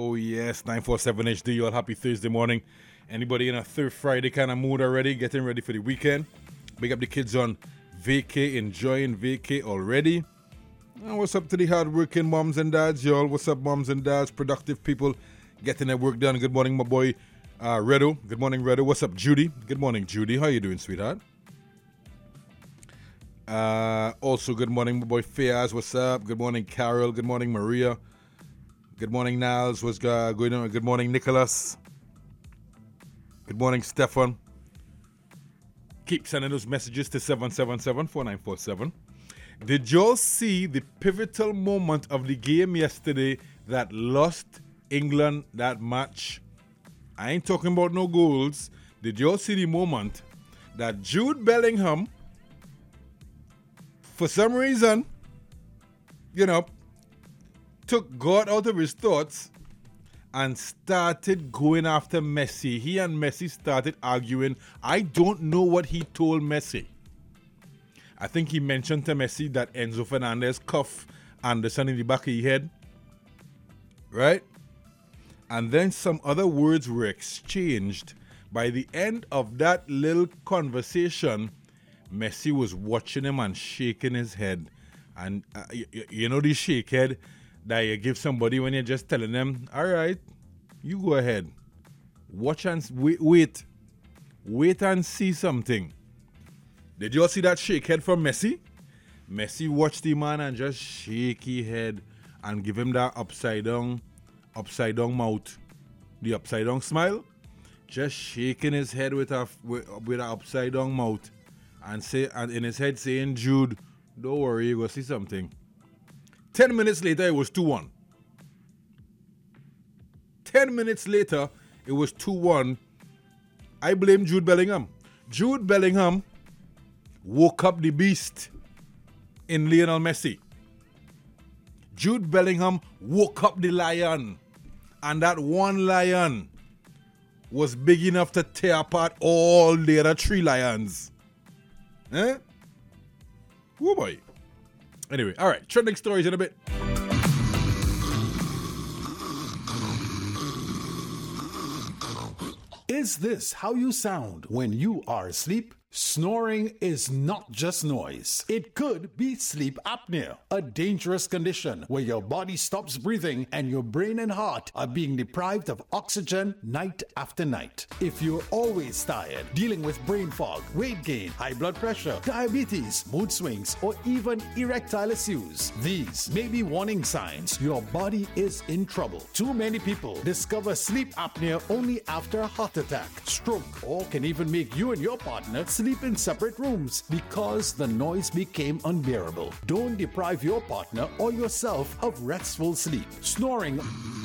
Oh, yes, 947 HD. You all happy Thursday morning. Anybody in a third Friday kind of mood already? Getting ready for the weekend? Big up the kids on vacay, enjoying vacay already. What's up to the hard-working moms and dads, y'all? What's up, moms and dads, productive people getting their work done? Good morning, my boy, Redo. Good morning, Redo. What's up, Judy? Good morning, Judy. How you doing, sweetheart? Also, good morning, my boy, Fayaz. What's up? Good morning, Carol. Good morning, Maria. Good morning, Niles. What's going on? Good morning, Nicholas. Good morning, Stefan. Keep sending those messages to 777-4947. Did y'all see the pivotal moment of the game yesterday that lost England that match? I ain't talking about no goals. Did y'all see the moment that Jude Bellingham, for some reason, took God out of his thoughts and started going after Messi? He and Messi started arguing. I don't know what he told Messi. I think he mentioned to Messi that Enzo Fernandez cuffed Anderson in the back of the head. Right? And then some other words were exchanged. By the end of that little conversation, Messi was watching him and shaking his head. And you know the shake head that you give somebody when you're just telling them, all right, you go ahead. Watch and wait. Wait and see something. Did you all see that shake head from Messi? Messi watched the man and just shake his head and give him that upside down mouth. The upside down smile. Just shaking his head with a upside down mouth. And in his head saying, Jude, don't worry, you go see something. 10 minutes later, it was 2-1. 10 minutes later, it was 2-1. I blame Jude Bellingham. Jude Bellingham woke up the beast in Lionel Messi. Jude Bellingham woke up the lion. And that one lion was big enough to tear apart all the other 3 lions. Eh? Oh boy. Anyway, all right. Trending stories in a bit. Is this how you sound when you are asleep? Snoring is not just noise. It could be sleep apnea, a dangerous condition where your body stops breathing and your brain and heart are being deprived of oxygen night after night. If you're always tired, dealing with brain fog, weight gain, high blood pressure, diabetes, mood swings, or even erectile issues, these may be warning signs your body is in trouble. Too many people discover sleep apnea only after a heart attack, stroke, or can even make you and your partner sleep in separate rooms because the noise became unbearable. Don't deprive your partner or yourself of restful sleep. Snoring